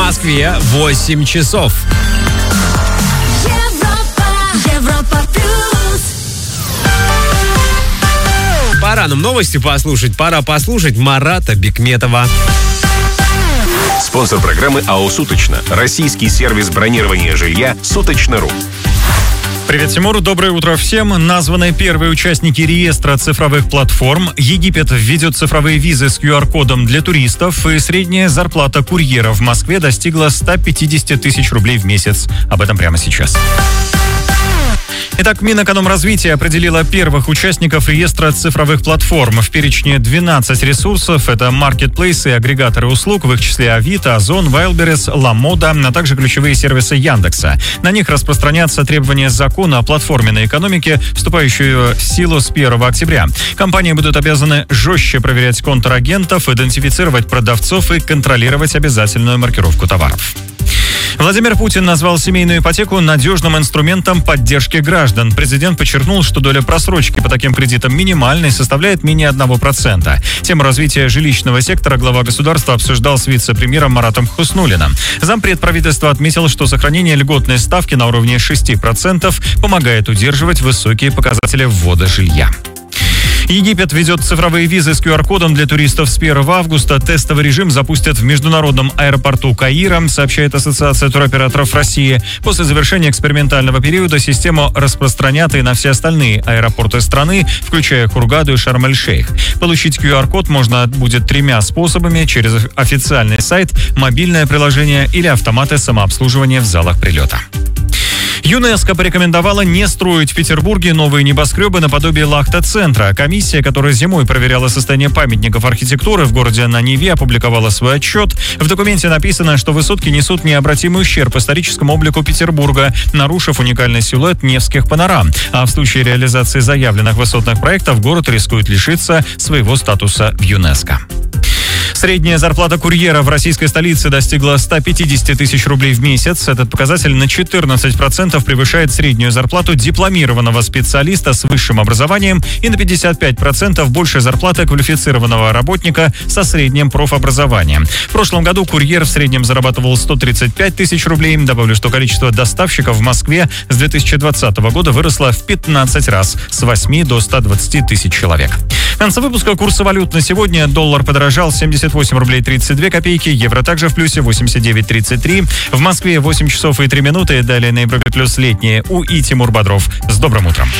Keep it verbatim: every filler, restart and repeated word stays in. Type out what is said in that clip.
Москве восемь часов. Европа, Европа плюс. Пора нам новости послушать. Пора послушать Марата Бекметова. Спонсор программы АО «Суточно». Российский сервис бронирования жилья «Суточно.ру». Привет, Тимур. Доброе утро всем. Названы первые участники реестра цифровых платформ. Египет введет цифровые визы с ку ар кодом для туристов. И средняя зарплата курьера в Москве достигла ста пятидесяти тысяч рублей в месяц. Об этом прямо сейчас. Итак, Минэкономразвития определила первых участников реестра цифровых платформ. В перечне двенадцать ресурсов. Это маркетплейсы и агрегаторы услуг, в их числе Авито, Озон, Вайлдберрис, Ламода, а также ключевые сервисы Яндекса. На них распространятся требования закона о платформенной экономике, вступающие в силу с первого октября. Компании будут обязаны жестче проверять контрагентов, идентифицировать продавцов и контролировать обязательную маркировку товаров. Владимир Путин назвал семейную ипотеку надежным инструментом поддержки граждан. Президент подчеркнул, что доля просрочки по таким кредитам минимальной, составляет менее одного процента. Тему развития жилищного сектора глава государства обсуждал с вице-премьером Маратом Хуснуллиным. Зампред правительства отметил, что сохранение льготной ставки на уровне шести процентов помогает удерживать высокие показатели ввода жилья. Египет ведет цифровые визы с ку ар кодом для туристов с первого августа. Тестовый режим запустят в международном аэропорту Каира, сообщает Ассоциация туроператоров России. После завершения экспериментального периода систему распространят и на все остальные аэропорты страны, включая Хургаду и Шарм-эль-Шейх. Получить ку ар код можно будет тремя способами: через официальный сайт, мобильное приложение или автоматы самообслуживания в залах прилета. ЮНЕСКО порекомендовала не строить в Петербурге новые небоскребы наподобие Лахта-центра. Комиссия, которая зимой проверяла состояние памятников архитектуры в городе на Неве, опубликовала свой отчет. В документе написано, что высотки несут необратимый ущерб историческому облику Петербурга, нарушив уникальный силуэт Невских панорам. А в случае реализации заявленных высотных проектов город рискует лишиться своего статуса в ЮНЕСКО. Средняя зарплата курьера в российской столице достигла ста пятидесяти тысяч рублей в месяц. Этот показатель на четырнадцать процентов превышает среднюю зарплату дипломированного специалиста с высшим образованием и на пятьдесят пять процентов больше зарплаты квалифицированного работника со средним профобразованием. В прошлом году курьер в среднем зарабатывал сто тридцать пять тысяч рублей. Добавлю, что количество доставщиков в Москве с две тысячи двадцатого года выросло в пятнадцать раз, с восьми до ста двадцати тысяч человек. В конце выпуска курсы валют на сегодня. Доллар подорожал семьдесят восемь рублей тридцать две копейки, евро также в плюсе восемьдесят девять тридцать три. В Москве восемь часов и три минуты. Далее на Европе плюс летние. У и Тимур Бодров. С добрым утром.